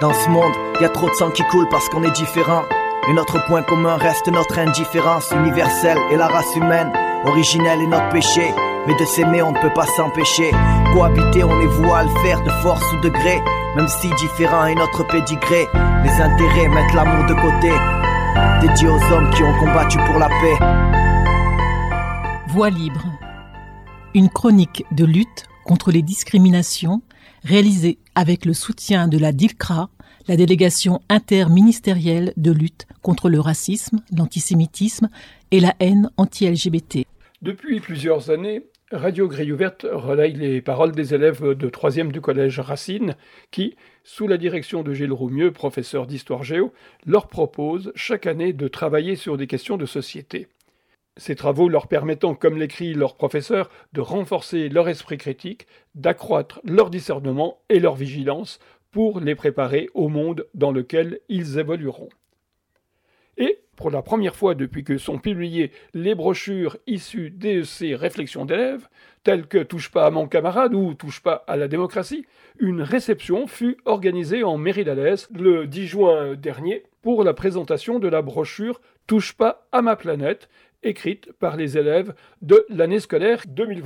Dans ce monde, y a trop de sang qui coule parce qu'on est différent. Et notre point commun reste notre indifférence universelle et la race humaine. Originelle est notre péché, mais de s'aimer on ne peut pas s'empêcher. Cohabiter, on est voué à le faire de force ou de gré. Même si différent est notre pédigré, les intérêts mettent l'amour de côté. Dédié aux hommes qui ont combattu pour la paix. Voix libre. Une chronique de lutte contre les discriminations réalisée avec le soutien de la DILCRA, la délégation interministérielle de lutte contre le racisme, l'antisémitisme et la haine anti-LGBT. Depuis plusieurs années, Radio Grille Ouverte relaye les paroles des élèves de 3e du collège Racine qui, sous la direction de Gilles Roumieux, professeur d'histoire géo, leur propose chaque année de travailler sur des questions de société. Ces travaux leur permettant, comme l'écrit leur professeur, de renforcer leur esprit critique, d'accroître leur discernement et leur vigilance pour les préparer au monde dans lequel ils évolueront. Et, pour la première fois depuis que sont publiées les brochures issues d'EEC Réflexions d'élèves, telles que « Touche pas à mon camarade » ou « Touche pas à la démocratie », une réception fut organisée en mairie d'Alès le 10 juin dernier pour la présentation de la brochure « Touche pas à ma planète », écrite par les élèves de l'année scolaire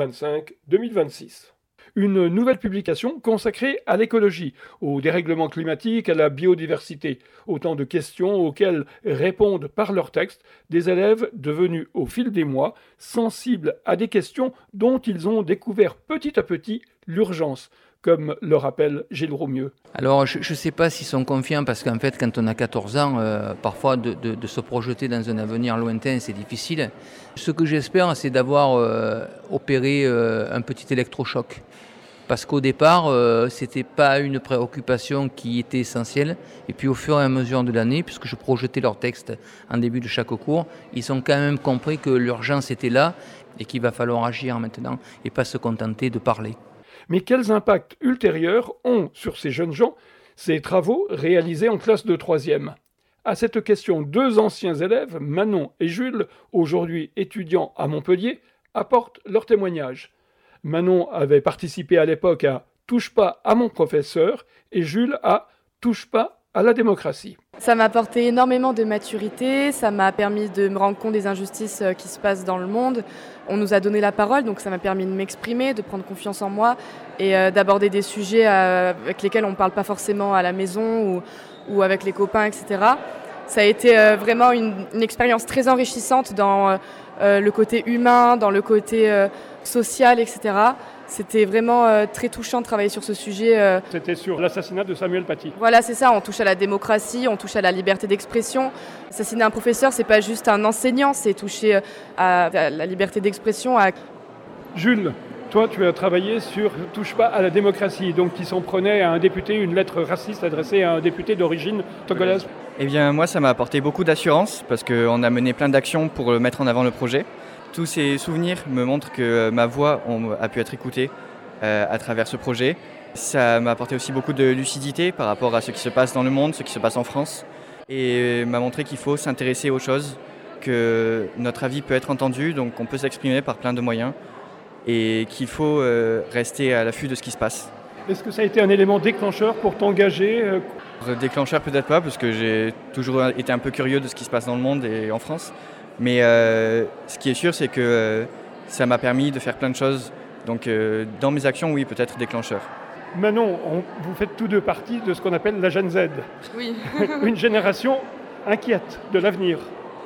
2025-2026. Une nouvelle publication consacrée à l'écologie, au dérèglement climatique, à la biodiversité, autant de questions auxquelles répondent par leur texte des élèves devenus au fil des mois sensibles à des questions dont ils ont découvert petit à petit l'urgence, comme le rappelle Gilles Roumieux. Alors je ne sais pas s'ils sont confiants parce qu'en fait quand on a 14 ans, parfois de se projeter dans un avenir lointain c'est difficile. Ce que j'espère c'est d'avoir opéré un petit électrochoc. Parce qu'au départ, ce n'était pas une préoccupation qui était essentielle. Et puis au fur et à mesure de l'année, puisque je projetais leurs textes en début de chaque cours, ils ont quand même compris que l'urgence était là et qu'il va falloir agir maintenant et pas se contenter de parler. Mais quels impacts ultérieurs ont sur ces jeunes gens ces travaux réalisés en classe de 3e ? À cette question, 2 anciens élèves, Manon et Jules, aujourd'hui étudiants à Montpellier, apportent leur témoignage. Manon avait participé à l'époque à « Touche pas à mon professeur » et Jules à « Touche pas à la démocratie ». Ça m'a apporté énormément de maturité, ça m'a permis de me rendre compte des injustices qui se passent dans le monde. On nous a donné la parole, donc ça m'a permis de m'exprimer, de prendre confiance en moi et d'aborder des sujets avec lesquels on ne parle pas forcément à la maison ou avec les copains, etc. Ça a été vraiment une expérience très enrichissante dans le côté humain, dans le côté social, etc. C'était vraiment très touchant de travailler sur ce sujet. C'était sur l'assassinat de Samuel Paty. Voilà, c'est ça, on touche à la démocratie, on touche à la liberté d'expression. Assassiner un professeur, c'est pas juste un enseignant, c'est toucher à la liberté d'expression. Jules, toi, tu as travaillé sur « Touche pas à la démocratie », donc qui s'en prenait à un député, une lettre raciste adressée à un député d'origine togolaise. Eh bien, moi, ça m'a apporté beaucoup d'assurance parce qu'on a mené plein d'actions pour mettre en avant le projet. Tous ces souvenirs me montrent que ma voix a pu être écoutée à travers ce projet. Ça m'a apporté aussi beaucoup de lucidité par rapport à ce qui se passe dans le monde, ce qui se passe en France, et m'a montré qu'il faut s'intéresser aux choses, que notre avis peut être entendu, donc on peut s'exprimer par plein de moyens, et qu'il faut rester à l'affût de ce qui se passe. Est-ce que ça a été un élément déclencheur pour t'engager Déclencheur peut-être pas, parce que j'ai toujours été un peu curieux de ce qui se passe dans le monde et en France. Mais ce qui est sûr, c'est que ça m'a permis de faire plein de choses. Donc dans mes actions, oui, peut-être déclencheur. Manon, vous faites tous deux partie de ce qu'on appelle la Gen Z. Oui. Une génération inquiète de l'avenir.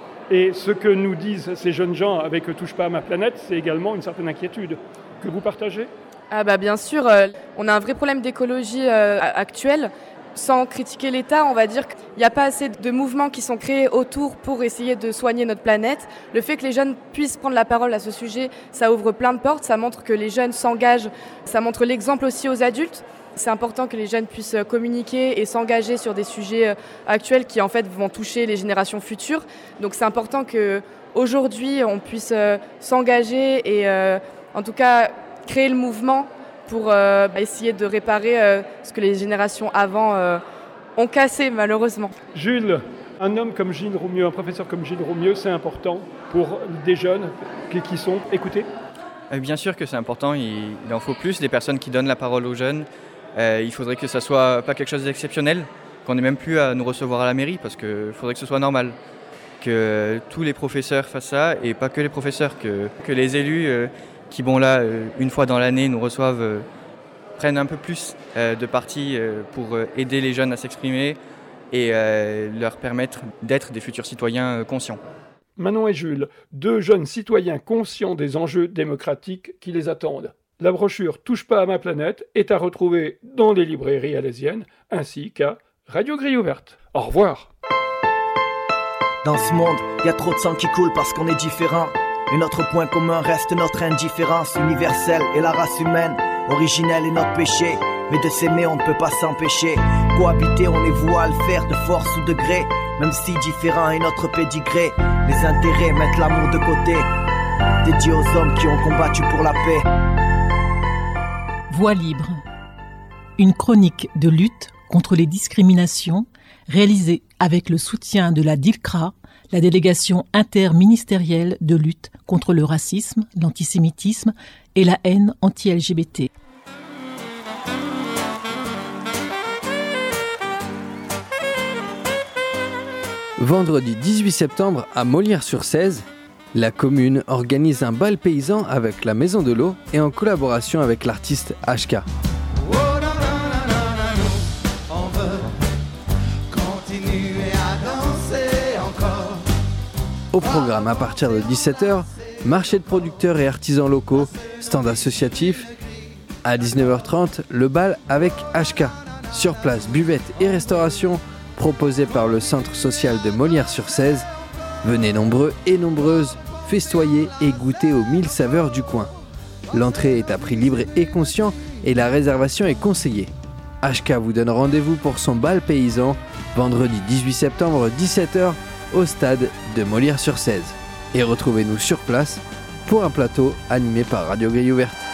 Et ce que nous disent ces jeunes gens avec « Touche pas à ma planète », c'est également une certaine inquiétude que vous partagez ? Ah bah bien sûr, on a un vrai problème d'écologie actuel. Sans critiquer l'État, on va dire qu'il n'y a pas assez de mouvements qui sont créés autour pour essayer de soigner notre planète. Le fait que les jeunes puissent prendre la parole à ce sujet, ça ouvre plein de portes, ça montre que les jeunes s'engagent, ça montre l'exemple aussi aux adultes. C'est important que les jeunes puissent communiquer et s'engager sur des sujets actuels qui en fait vont toucher les générations futures. Donc c'est important qu'aujourd'hui on puisse s'engager et en tout cas créer le mouvement pour essayer de réparer ce que les générations avant ont cassé malheureusement. Jules, un homme comme Gilles Roumieux, un professeur comme Gilles Roumieux, c'est important pour des jeunes qui sont écoutés ? Bien sûr que c'est important, il en faut plus, des personnes qui donnent la parole aux jeunes. Il faudrait que ça soit pas quelque chose d'exceptionnel, qu'on n'ait même plus à nous recevoir à la mairie, parce qu'il faudrait que ce soit normal, que tous les professeurs fassent ça, et pas que les professeurs, que les élus qui, une fois dans l'année, nous reçoivent, prennent un peu plus de parti pour aider les jeunes à s'exprimer et leur permettre d'être des futurs citoyens conscients. Manon et Jules, 2 jeunes citoyens conscients des enjeux démocratiques qui les attendent. La brochure Touche pas à ma planète est à retrouver dans les librairies alésiennes ainsi qu'à Radio Grille Ouverte. Au revoir. Dans ce monde, y a trop de sang qui coule parce qu'on est différent. Et notre point commun reste notre indifférence universelle et la race humaine. Originelle est notre péché, mais de s'aimer on ne peut pas s'empêcher. Cohabiter on est voué à le faire de force ou de gré. Même si différent est notre pédigré, les intérêts mettent l'amour de côté. Dédié aux hommes qui ont combattu pour la paix. Voix libre. Une chronique de lutte contre les discriminations réalisée avec le soutien de la DILCRA, la délégation interministérielle de lutte contre le racisme, l'antisémitisme et la haine anti-LGBT. Vendredi 18 septembre à Molières-sur-Cèze, la commune organise un bal paysan avec la Maison de l'Eau et en collaboration avec l'artiste HK. Au programme à partir de 17h, marché de producteurs et artisans locaux, stand associatif. À 19h30, le bal avec HK. Sur place, buvette et restauration proposée par le centre social de Molières-sur-Cèze. Venez nombreux et nombreuses, festoyer et goûter aux 1000 saveurs du coin. L'entrée est à prix libre et conscient et la réservation est conseillée. HK vous donne rendez-vous pour son bal paysan, vendredi 18 septembre 17h au stade de Molières-sur-Cèze. Et retrouvez-nous sur place pour un plateau animé par Radio Grille Ouverte.